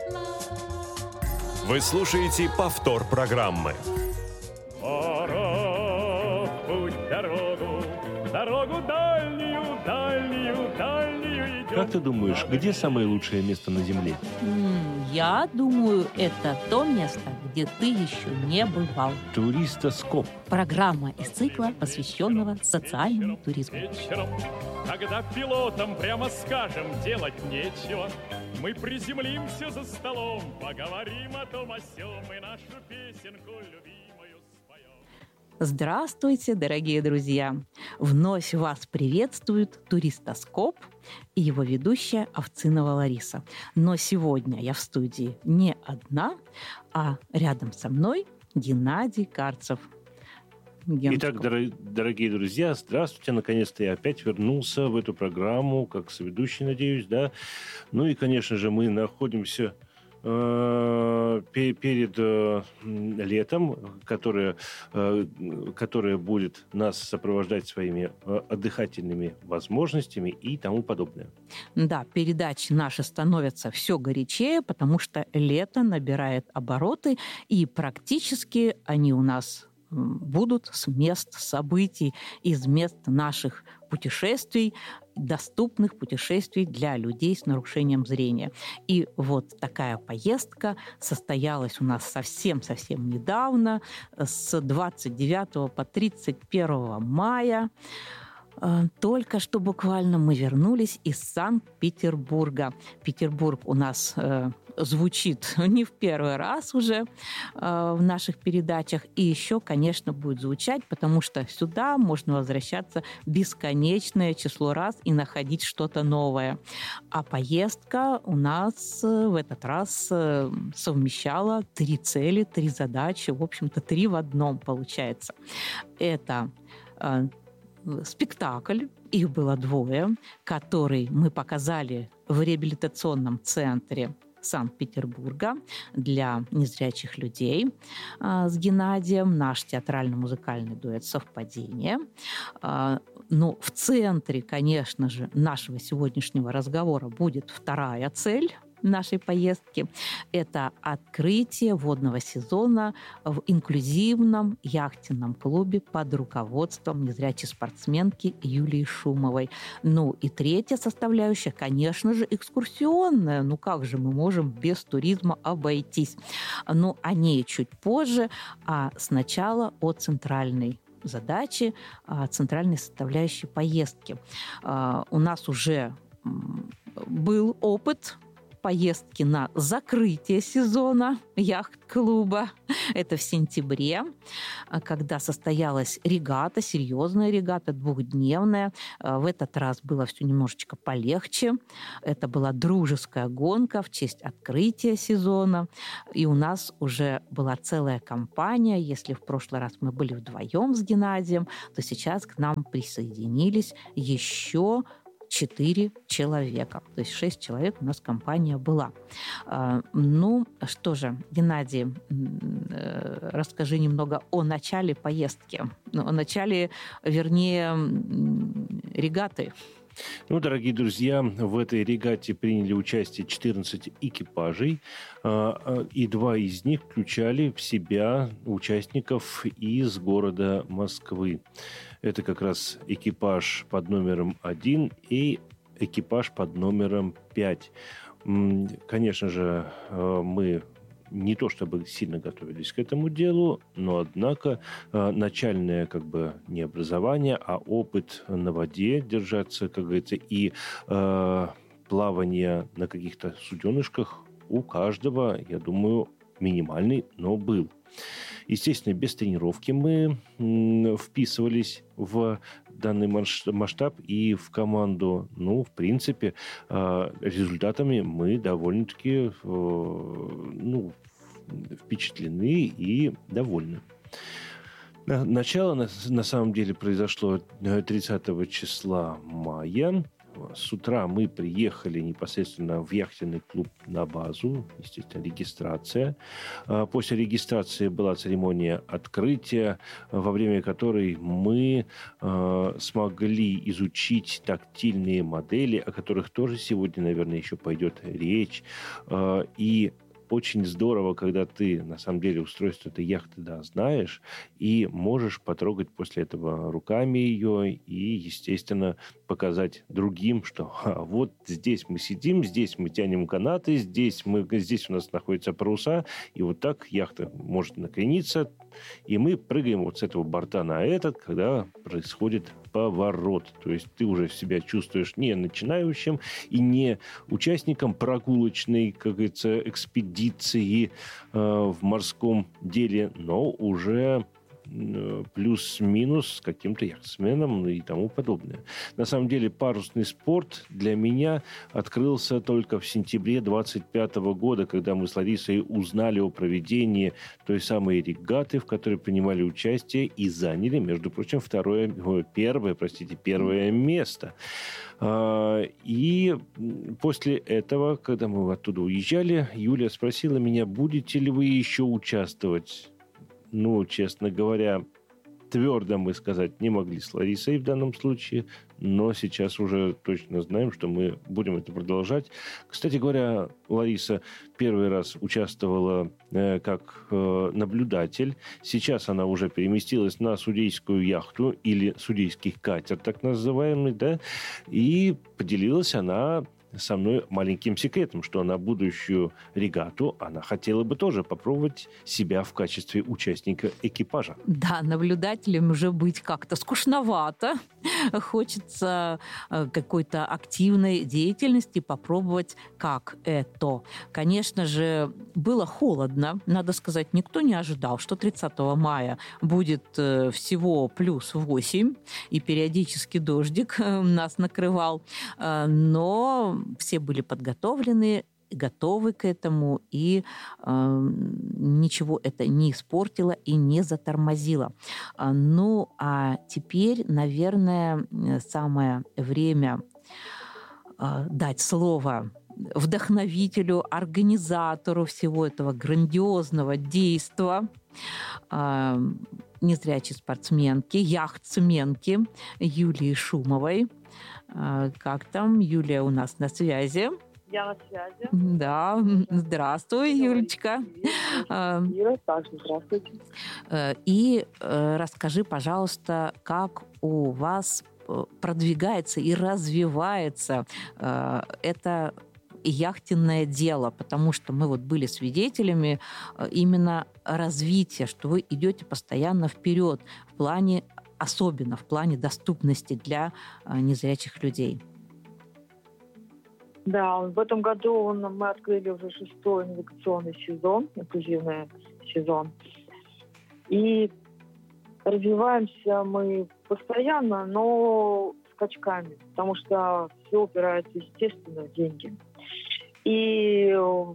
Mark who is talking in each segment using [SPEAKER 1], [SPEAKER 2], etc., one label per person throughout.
[SPEAKER 1] Вы слушаете повтор программы.
[SPEAKER 2] Пора в путь дорогу дальнюю, дальнюю, дальнюю идем.
[SPEAKER 3] Как ты думаешь, где самое лучшее место на Земле?
[SPEAKER 4] Я думаю, это то место, где ты еще не бывал.
[SPEAKER 3] Туристоскоп.
[SPEAKER 4] Программа из цикла, посвященного социальному туризму.
[SPEAKER 2] Вечером, когда пилотам прямо скажем делать нечего, мы приземлимся за столом, поговорим о том о сём и нашу песенку любимую споем.
[SPEAKER 4] Здравствуйте, дорогие друзья! Вновь вас приветствует Туристоскоп и его ведущая Овцинова Лариса. Но сегодня я в студии не одна, а рядом со мной Геннадий Карцев.
[SPEAKER 3] Итак, дорогие друзья, здравствуйте. Наконец-то я опять вернулся в эту программу, как соведущий, надеюсь, да. Ну и, конечно же, мы находимся перед летом, которое будет нас сопровождать своими отдыхательными возможностями и тому подобное.
[SPEAKER 4] Да, передачи наши становятся все горячее, потому что лето набирает обороты, и практически они у нас будут с мест событий, из мест наших путешествий, доступных путешествий для людей с нарушением зрения. И вот такая поездка состоялась у нас совсем-совсем недавно, с 29 по 31 мая. Только что буквально мы вернулись из Санкт-Петербурга. Петербург у нас звучит не в первый раз уже в наших передачах. И еще, конечно, будет звучать, потому что сюда можно возвращаться бесконечное число раз и находить что-то новое. А поездка у нас в этот раз совмещала 3 цели, 3 задачи. В общем-то, 3 в одном получается. Это спектакль, их было 2, который мы показали в реабилитационном центре Санкт-Петербурга для незрячих людей с Геннадием, наш театрально-музыкальный дуэт «Совпадение». Ну, в центре, конечно же, нашего сегодняшнего разговора будет 2 цель нашей поездки. Это открытие водного сезона в инклюзивном яхтенном клубе под руководством незрячей спортсменки Юлии Шумовой. Ну и 3 составляющая, конечно же, экскурсионная. Ну как же мы можем без туризма обойтись? Ну, о ней чуть позже, а сначала о центральной задаче, центральной составляющей поездки. У нас уже был опыт поездки на закрытие сезона яхт-клуба. Это в сентябре, когда состоялась регата, серьезная регата, 2-дневная. В этот раз было все немножечко полегче. Это была дружеская гонка в честь открытия сезона. И у нас уже была целая компания. Если в прошлый раз мы были вдвоем с Геннадием, то сейчас к нам присоединились еще 4 человека. То есть 6 человек у нас компания была. Ну, что же, Геннадий, расскажи немного о начале поездки. О начале, вернее, регаты.
[SPEAKER 3] Ну, дорогие друзья, в этой регате приняли участие 14 экипажей, и 2 из них включали в себя участников из города Москвы. Это как раз экипаж под номером 1 и экипаж под номером 5. Конечно же, мы не то чтобы сильно готовились к этому делу, но, однако, начальное не образование, а опыт на воде держаться, как говорится, и плавание на каких-то суденышках у каждого, я думаю, минимальный, но был. Естественно, без тренировки мы вписывались в данный масштаб и в команду. Ну, в принципе, результатами мы довольно-таки впечатлены и довольны. Начало, на самом деле, произошло 30 числа мая с утра мы приехали непосредственно в яхтенный клуб на базу, естественно, регистрация. После регистрации была церемония открытия, во время которой мы смогли изучить тактильные модели, о которых тоже сегодня, наверное, еще пойдет речь. И очень здорово, когда ты, на самом деле, устройство этой яхты, да, знаешь, и можешь потрогать после этого руками ее и, естественно, показать другим, что вот здесь мы сидим, здесь мы тянем канаты, здесь у нас находятся паруса, и вот так яхта может накрениться, и мы прыгаем вот с этого борта на этот, когда происходит поворот. То есть ты уже себя чувствуешь не начинающим и не участником прогулочной, как говорится, экспедиции в морском деле, но уже плюс-минус с каким-то яхтсменом и тому подобное. На самом деле парусный спорт для меня открылся только в сентябре 25 года, когда мы с Ларисой узнали о проведении той самой регаты, в которой принимали участие и заняли, между прочим, первое место. И после этого, когда мы оттуда уезжали, Юлия спросила меня, будете ли вы еще участвовать. Ну, честно говоря, твердо мы сказать не могли с Ларисой в данном случае, но сейчас уже точно знаем, что мы будем это продолжать. Кстати говоря, Лариса первый раз участвовала как наблюдатель. Сейчас она уже переместилась на судейскую яхту или судейский катер, так называемый, да, и поделилась она со мной маленьким секретом, что на будущую регату она хотела бы тоже попробовать себя в качестве участника экипажа.
[SPEAKER 4] Да, наблюдателем уже быть как-то скучновато. Хочется какой-то активной деятельности попробовать, как это. Конечно же, было холодно. Надо сказать, никто не ожидал, что 30 мая будет всего плюс 8, и периодически дождик нас накрывал. Но все были подготовлены, готовы к этому, и ничего это не испортило и не затормозило. Ну, а теперь, наверное, самое время дать слово вдохновителю, организатору всего этого грандиозного действа, незрячей спортсменки, яхтсменки Юлии Шумовой. Как там? Юлия у нас на связи.
[SPEAKER 5] Я на связи.
[SPEAKER 4] Да, здравствуй, Юлечка.
[SPEAKER 5] Ира, также здравствуйте.
[SPEAKER 4] И расскажи, пожалуйста, как у вас продвигается и развивается это яхтенное дело, потому что мы вот были свидетелями именно развития, что вы идете постоянно вперед в плане, особенно в плане доступности для незрячих людей.
[SPEAKER 5] Да, в этом году мы открыли уже 6-й навигационный сезон, инклюзивный сезон. И развиваемся мы постоянно, но скачками, потому что все упирается, естественно, в деньги. И,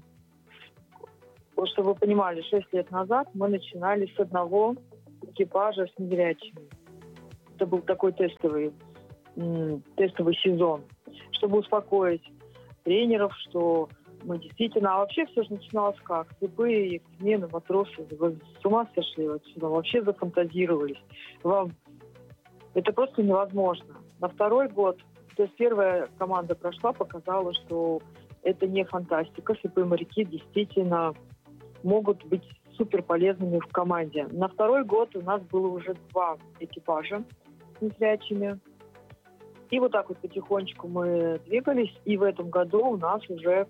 [SPEAKER 5] чтобы вы понимали, 6 лет назад мы начинали с одного экипажа с незрячими. Это был такой тестовый сезон, чтобы успокоить тренеров, что мы действительно... А вообще все же начиналось как? Слепые, смены, матросы, вы с ума сошли отсюда, вообще зафантазировались. Это просто невозможно. На второй год, то есть первая команда прошла, показала, что это не фантастика. Слепые моряки действительно могут быть супер полезными в команде. На второй год у нас было уже 2 экипажа с незрячими. И вот так вот потихонечку мы двигались. И в этом году у нас уже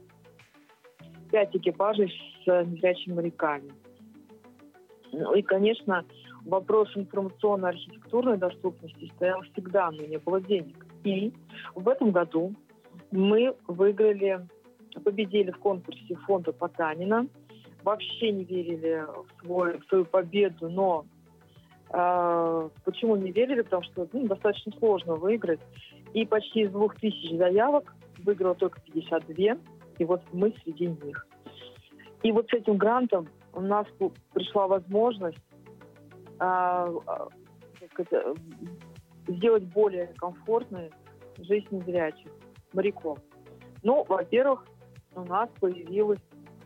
[SPEAKER 5] 5 экипажей с незрячими моряками. Ну и, конечно, вопрос информационно-архитектурной доступности стоял всегда, но не было денег. И в этом году мы победили в конкурсе фонда Потанина. Вообще не верили в свою победу, но почему не верили? Потому что достаточно сложно выиграть. И почти из 2000 заявок выиграло только 52. И вот мы среди них. И вот с этим грантом у нас пришла возможность сделать более комфортные жизнь незрячих моряков? Ну, во-первых, у нас появилась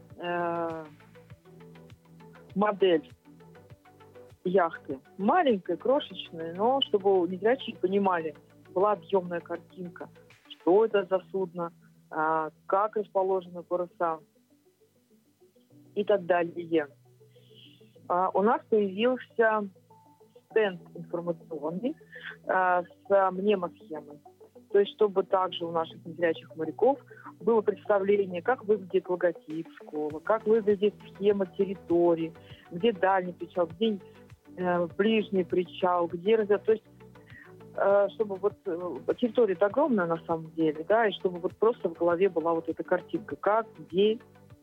[SPEAKER 5] модель яхты. Маленькая, крошечная, но чтобы незрячие понимали, была объемная картинка, что это за судно, как расположены паруса и так далее. У нас появился стенд информационный с мнемосхемой. То есть, чтобы также у наших незрячих моряков было представление, как выглядит логотип школы, как выглядит схема территории, где дальний причал, где ближний причал, где... То есть, чтобы вот территория огромная на самом деле, да, и чтобы вот просто в голове была вот эта картинка, как, где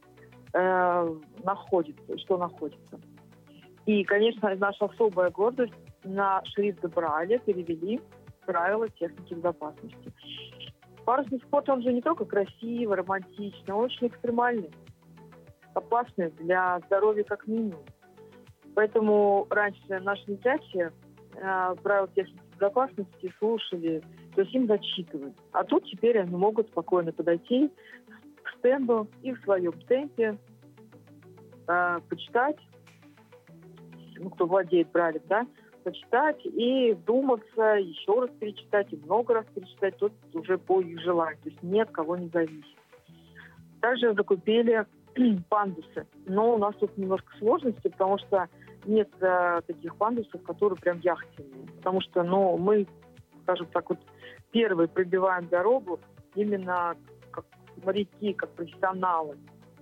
[SPEAKER 5] находится, что находится. И, конечно, наша особая гордость, на шрифт Брайля перевели правила техники безопасности. Парусный спорт, он же не только красивый, романтичный, он очень экстремальный, опасный для здоровья как минимум. Поэтому раньше наши незрячие правила техники безопасности слушали, то есть им зачитывают. А тут теперь они могут спокойно подойти к стенду и в своем темпе почитать, кто владеет Брайлем, да, почитать и вдуматься, еще раз перечитать и много раз перечитать, тут уже по их желанию. То есть ни от кого не зависит. Также закупили пандусы. Но у нас тут немножко сложности, потому что нет таких пандусов, которые прям яхтенные. Потому что, мы, скажем так, вот первые пробиваем дорогу именно как моряки, как профессионалы.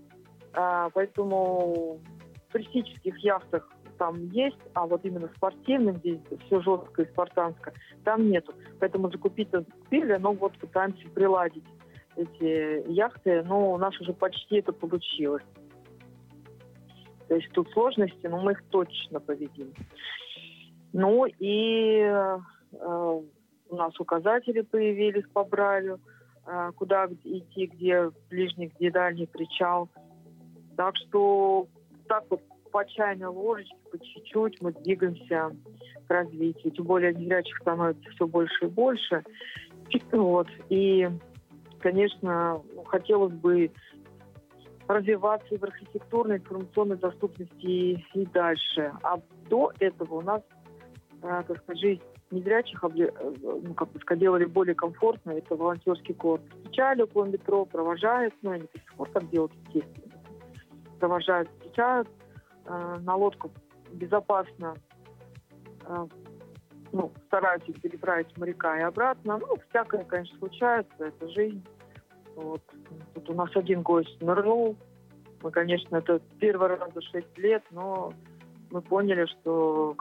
[SPEAKER 5] Поэтому в туристических яхтах там есть, а вот именно спортивным, здесь все жестко и спартанско, там нету. Поэтому закупили, но вот пытаемся приладить эти яхты, но у нас уже почти это получилось. То есть тут сложности, но мы их точно победим. Ну и у нас указатели появились по Брайлю, куда идти, где ближний, где дальний причал. Так что так вот по чайной ложечке, по чуть-чуть мы двигаемся к развитию. Тем более незрячих становится все больше и больше. Вот. И, конечно, хотелось бы развиваться и в архитектурной, информационной доступности и дальше. А до этого у нас, так сказать, жизнь незрячих делали более комфортно. Это волонтерский корпус. Встречали около метро, провожают, они до сих пор так делают, естественно. Провожают, встречают, на лодку безопасно стараются переправить моряка и обратно. Всякое, конечно, случается, это жизнь. Вот. Тут у нас один гость нырнул. Мы, конечно, это первый раз за 6 лет, но мы поняли, что,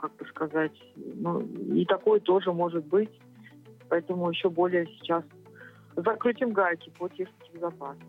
[SPEAKER 5] и такое тоже может быть. Поэтому еще более сейчас закрутим гайки по технике безопасности.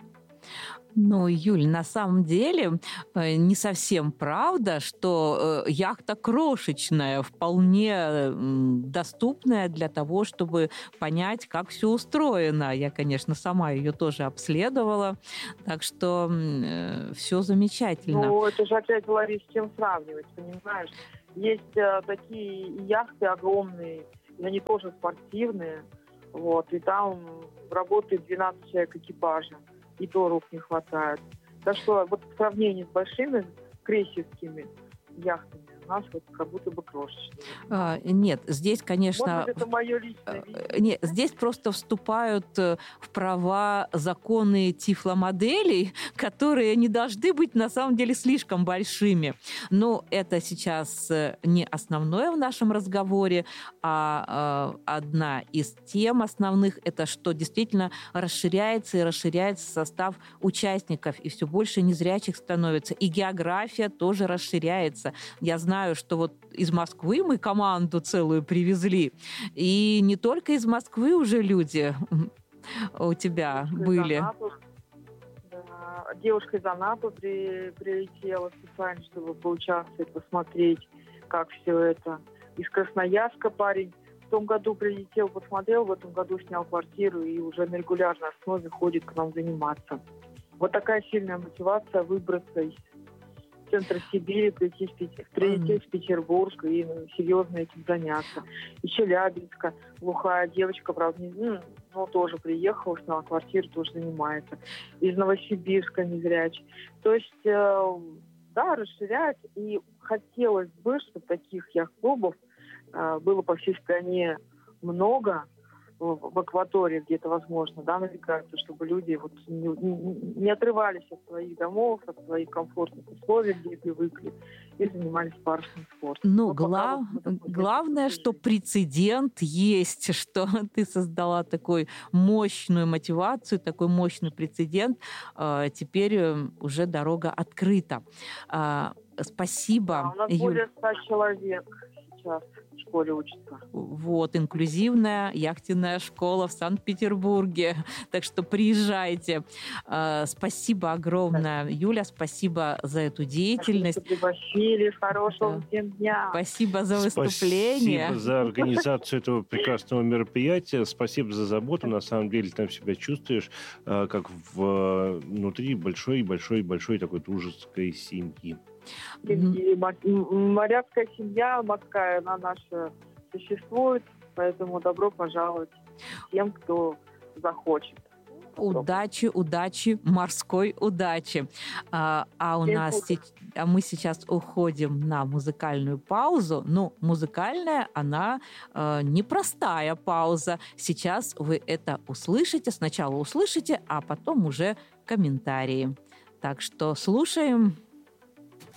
[SPEAKER 4] Юль, на самом деле не совсем правда, что яхта крошечная, вполне доступная для того, чтобы понять, как все устроено. Я, конечно, сама ее тоже обследовала, так что все замечательно.
[SPEAKER 5] Это же опять, Ларис, с чем сравнивать, понимаешь? Есть такие яхты огромные, и они тоже спортивные, и там работает 12 человек экипажа. И то рук не хватает. Так что вот в сравнении с большими крейсерскими яхтами у нас вот как будто бы крошечные.
[SPEAKER 4] Нет, здесь, конечно...
[SPEAKER 5] Может быть, это мое личное видение.
[SPEAKER 4] Нет, здесь просто вступают в права законы тифломоделей, которые не должны быть на самом деле слишком большими. Но это сейчас не основное в нашем разговоре, а одна из тем основных, это что действительно расширяется и расширяется состав участников, и все больше незрячих становится, и география тоже расширяется. Я знаю, что вот из Москвы мы команду целую привезли, и не только из Москвы уже люди у тебя были.
[SPEAKER 5] Девушка из Анапы прилетела специально, чтобы поучаствовать, посмотреть, как все это. Из Красноярска парень в том году прилетел, посмотрел, в этом году снял квартиру и уже на регулярной основе ходит к нам заниматься. Вот такая сильная мотивация выбраться из центра Сибири прийти в Петербург и серьезно этим заняться. Из Челябинска глухая девочка, правда, тоже приехала, сняла квартиру, тоже занимается. Из Новосибирска незрячий. То есть, да, расширять. И хотелось бы, чтобы таких яхт-клубов было по всей стране много, в акватории где-то возможно, да, навигаться, чтобы люди вот не отрывались от своих домов, от своих комфортных условий, где привыкли, и занимались парусным спортом.
[SPEAKER 4] Ну, главное, что прецедент есть, что ты создала такую мощную мотивацию, такой мощный прецедент. Теперь уже дорога открыта. Спасибо.
[SPEAKER 5] У нас более 100 человек сейчас в школе учатся.
[SPEAKER 4] Вот, инклюзивная яхтенная школа в Санкт-Петербурге. Так что приезжайте. Спасибо огромное, Юля, спасибо за эту деятельность.
[SPEAKER 5] Спасибо, Василий, хорошего всем дня.
[SPEAKER 4] Спасибо за выступление.
[SPEAKER 3] Спасибо за организацию этого прекрасного мероприятия. Спасибо за заботу. На самом деле, там себя чувствуешь как внутри большой такой дружеской семьи.
[SPEAKER 5] Моряцкая семья морская, она наша существует, поэтому добро пожаловать всем, кто захочет.
[SPEAKER 4] Удачи, морской удачи. Мы сейчас уходим на музыкальную паузу. Но музыкальная, она непростая пауза. Сейчас вы это услышите. Сначала услышите, а потом уже комментарии. Так что слушаем.